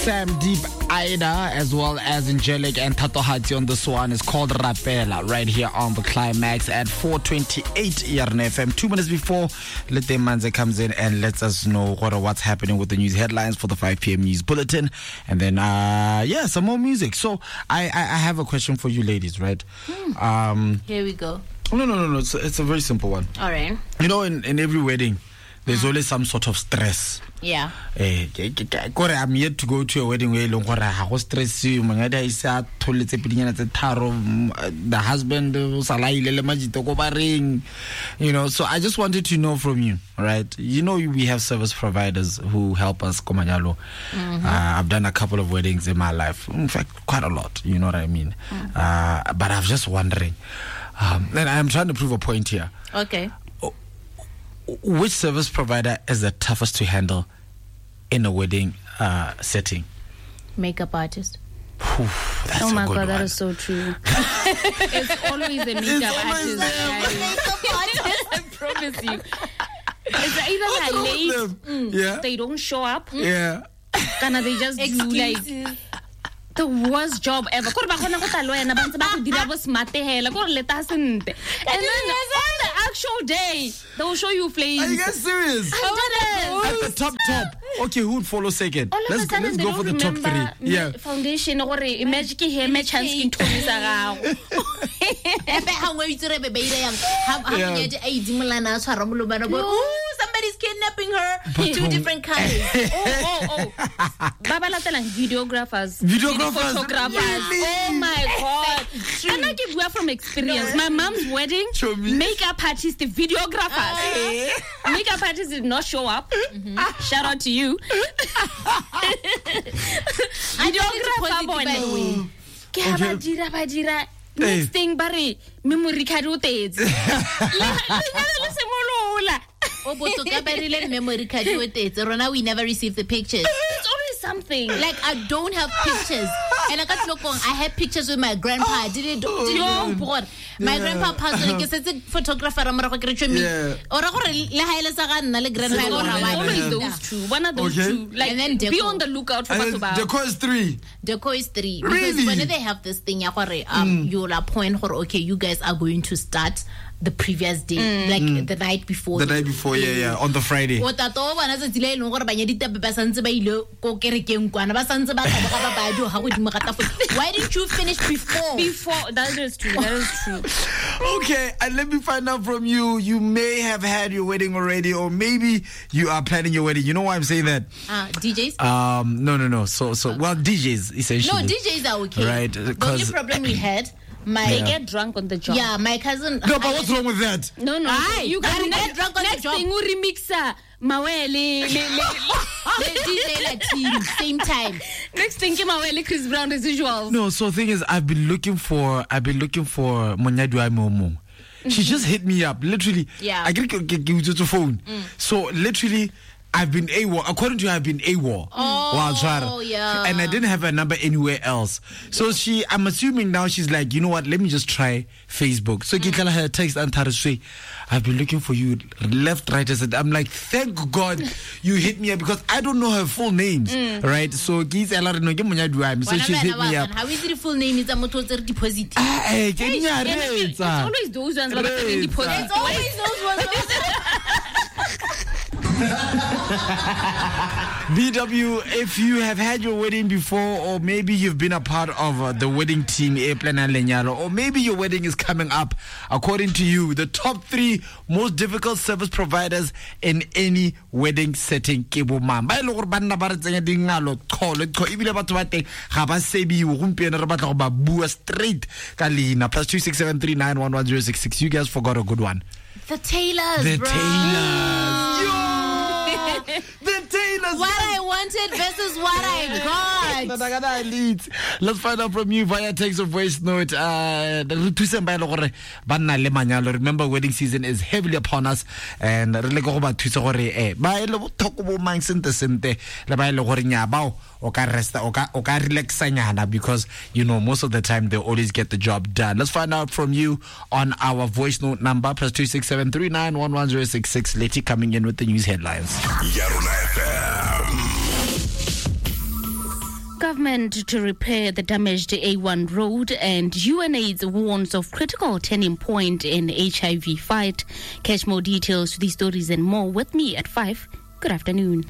Sam Deep, Ida, as well as Angelic and Tato Hati on this one. It's called Rapela, right here on the Climax at 4:28 Yarn FM. 2 minutes before Lete Manze comes in and lets us know what's happening with the news headlines for the 5 p.m. news bulletin. And then, some more music. So I have a question for you ladies, right? Here we go. No. It's a very simple one. All right. You know, in every wedding, there's always some sort of stress. Yeah. I'm yet to go to a wedding where I was stressed. The husband so I just wanted to know from you, right? You know, we have service providers who help us. I've done a couple of weddings in my life. In fact, quite a lot. You know what I mean? But I'm just wondering, and I'm trying to prove a point here. Okay. Which service provider is the toughest to handle in a wedding setting? Makeup artist. That's oh my God, that one. is so true. It's always a makeup artist. I promise you. It's either they're late, Yeah. they don't show up, Yeah. and they just do like the worst job ever. And then on the actual day, they will show you flames. Are you guys serious? At the top. Okay, who would follow second? All of Let's a sudden, go for the top three. Yeah. Foundation or magic hair, match hand skin tones around. Somebody's kidnapping her. Two different colors. Videographers. Photographers. Really? Oh my God. And I give word from experience. My mom's wedding, makeup artist, the videographers. Makeup artist did not show up. Shout out to you. Videographer boy. Next thing, Barry, memory card utets. Memory card. Rona, we never received the pictures. It's always something. Like, I don't have pictures. And I had pictures with my grandpa. I did it. My grandpa passed away. It's a photographer. Yeah. Always those two. One of those two. Like, and then be on the lookout for what's about. Deco is 3. Deco is 3. Really? Because when they have this thing, you'll appoint her, okay, you guys are going to start the previous day, like the night before. The night before, yeah, on the Friday. Why didn't you finish before? That is true. Okay, and let me find out from you. You may have had your wedding already, or maybe you are planning your wedding. You know why I'm saying that? DJs? No. So well, DJs essentially. No, DJs are okay. Right? The only problem we had. They get drunk on the job. Yeah, my cousin. No, but what's wrong with that? No. You can get drunk on the job. Next thing, we remix Mawele. DJ Latin, same time. Next thing, Mawele, Chris Brown residuals. No, so the thing is, I've been looking for Monyadua Momo. She just hit me up, literally. Yeah. I get to phone. So literally, I've been AWOL. According to her, I've been AWOL. Oh, yeah. And I didn't have a number anywhere else. So I'm assuming now she's like, you know what, let me just try Facebook. So I her text and say, I've been looking for you left, right. I'm like, thank God you hit me up because I don't know her full names. Right? So she's hit me up. How is the full name? Is a motor deposit? It's always those ones that are in deposit. It's always those ones. BW, if you have had your wedding before, or maybe you've been a part of the wedding team, or maybe your wedding is coming up, according to you, the top 3 most difficult service providers in any wedding setting. Straight +26739110666. You guys forgot a good one. The Taylors. The bro. Taylors. Yo! The Taylors. What I wanted versus what I got. Let's find out from you via text or voice note. Remember, wedding season is heavily upon us, and because most of the time they always get the job done. Let's find out from you on our voice note number +26739110666. Letty coming in with the news headlines. Yarona FM. government to repair the damaged A1 road, and UNAIDS warns of critical turning point in HIV fight. Catch more details to these stories and more with me at 5. Good afternoon.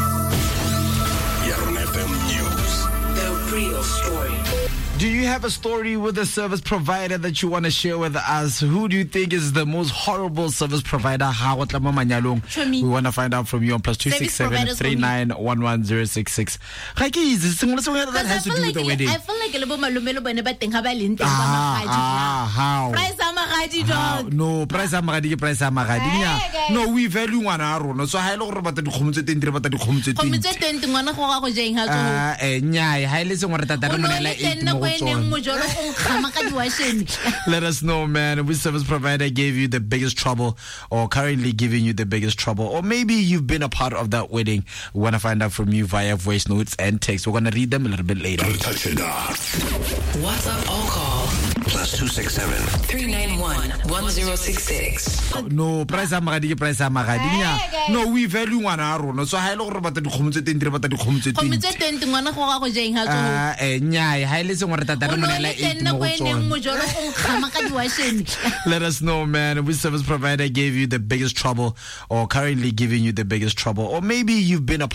FM News. The real story. Do you have a story with a service provider that you want to share with us? Who do you think is the most horrible service provider? We want to find out from you on +267 3911066. That has to do with the wedding. I feel like How? No, price amagadi, price amagadi. No, we value one hour. So I look about the community. Let us know, man, which service provider gave you the biggest trouble or currently giving you the biggest trouble, or maybe you've been a part of that wedding. We want to find out from you via voice notes and text. We're going to read them a little bit later. Touch it off. WhatsApp or call +267 3911066. No, price amagadi, price amagadi. No, we value one hour. So I look about the community. Let us know, man, which service provider gave you the biggest trouble or currently giving you the biggest trouble, or maybe you've been a